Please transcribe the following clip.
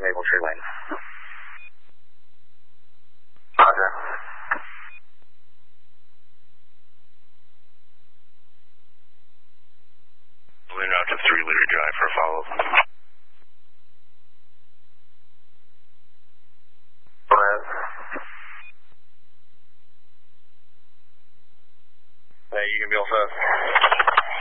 Maple Tree Lane. Roger. Balloon out to 3 Liter Drive for a follow-up. Go ahead. Hey, you can be all set.